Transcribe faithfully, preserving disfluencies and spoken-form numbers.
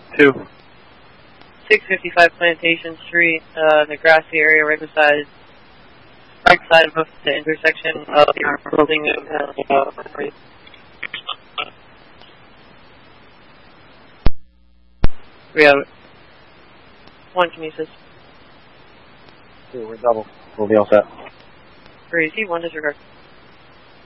Two. six fifty-five Plantation Street, uh, the grassy area right beside, right side of the intersection of the building and uh, we have one Kinesis. Two, we're double. We'll be all set. Three, one disregard.